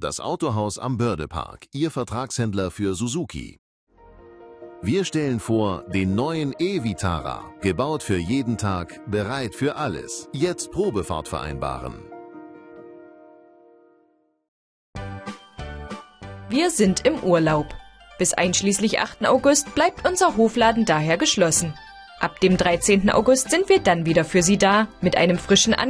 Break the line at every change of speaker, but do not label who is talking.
das Autohaus am Bördepark, Ihr Vertragshändler für Suzuki. Wir stellen vor den neuen e-Vitara, gebaut für jeden Tag, bereit für alles. Jetzt Probefahrt vereinbaren.
Wir sind im Urlaub. Bis einschließlich 8. August bleibt unser Hofladen daher geschlossen. Ab dem 13. August sind wir dann wieder für Sie da, mit einem frischen Angebot